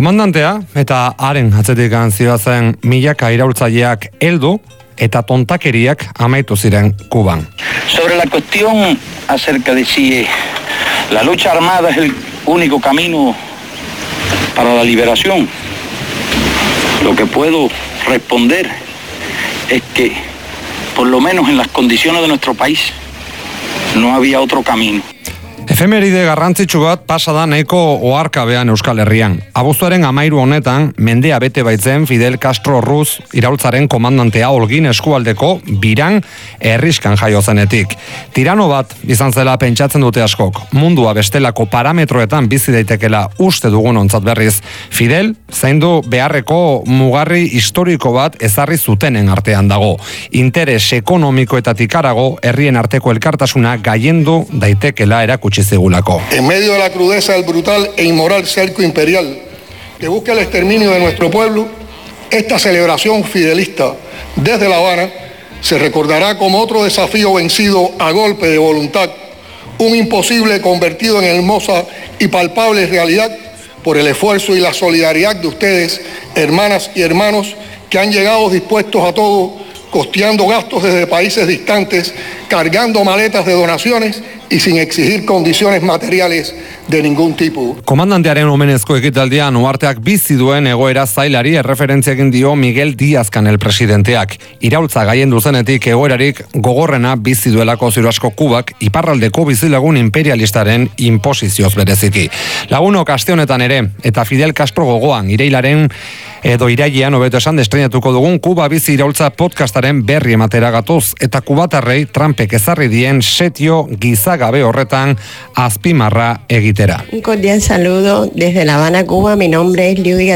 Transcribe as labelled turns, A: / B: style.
A: Komandantea eta haren atzetik zihoazen milaka iraultzaileak heldu eta tontakeriak amaitu ziren Kuban.
B: Sobre la cuestión acerca de si la lucha armada es el único camino para la liberación, lo que puedo responder es que, por lo menos en las condiciones de nuestro país, no había otro camino.
A: Efemeride garrantzitsu bat pasada nahiko oharkabean Euskal Herrian. Abuztuaren 13 honetan, mendea bete baitzen Fidel Castro Ruz iraultzaren komandantea Holguin eskualdeko Biran herriskan jaio zenetik. Tirano bat izan zela pentsatzen dute askok. Mundua bestelako parametroetan bizi daitekela uste dugun ontzat berriz. Fidel zaindu beharreko mugarri historiko bat ezarri zutenen artean dago. Interes ekonomikoetatik harago herrien arteko elkartasuna gailendu daitekela erakutsi zigulako.
C: En medio de la crudeza del brutal e inmoral cerco imperial que busca el exterminio de nuestro pueblo, esta celebración fidelista desde La Habana se recordará como otro desafío vencido a golpe de voluntad, un imposible convertido en hermosa y palpable realidad por el esfuerzo y la solidaridad de ustedes, hermanas y hermanos, que han llegado dispuestos a todo, costeando gastos desde países distantes, cargando maletas de donaciones y sin exigir condiciones materiales de ningún tipo.
A: Komandantearen omenezko ekitaldian uharteak bizi duen egoera zailari erreferentzia egin dio Miguel Díaz-Canel presidenteak. Iraultza gailendu zenetik egoerarik gogorrena bizi duelako ziur asko Kubak iparraldeko bizilagun imperialistaren inposizioz bereziki. Lagunok aste honetan ere eta Fidel Castro gogoan irailaren edo irailean hobeto esan estreinatuko dugun Kuba bizi iraultza podcastaren berri ematera gatoz eta kubatarrei Trumpek ezarri dien setio gizagabe horretan azpimarra egitera.
D: Un cordial saludo desde La Habana, Cuba. Mi nombre es Liudia